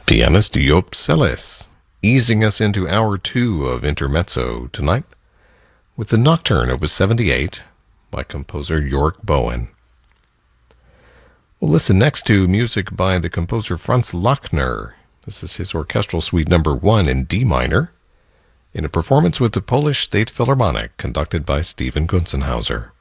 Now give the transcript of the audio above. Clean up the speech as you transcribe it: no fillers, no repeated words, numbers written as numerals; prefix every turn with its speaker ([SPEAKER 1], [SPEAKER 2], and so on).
[SPEAKER 1] Pianist Joop Sellis, easing us into hour 2 of Intermezzo tonight with the Nocturne Opus 78 by composer York Bowen. We'll listen next to music by the composer Franz Lachner. This is his Orchestral Suite No. 1 in D minor, in a performance with the Polish State Philharmonic conducted by Stephen Gunzenhauser.